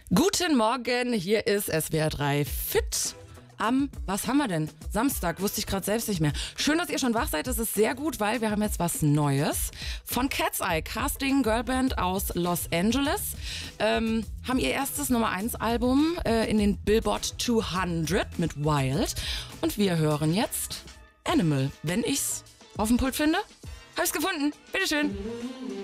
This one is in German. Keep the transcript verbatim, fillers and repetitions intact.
Guten Morgen, hier ist S W R drei Fit am, was haben wir denn? Samstag, wusste ich gerade selbst nicht mehr. Schön, dass ihr schon wach seid, das ist sehr gut, weil wir haben jetzt was Neues. Von Cat's Eye, Casting Girlband aus Los Angeles, ähm, haben ihr erstes Nummer eins Album äh, in den Billboard zweihundert mit Wild. Und wir hören jetzt Animal. Wenn ich's auf dem Pult finde, habe ich's gefunden. Bitteschön.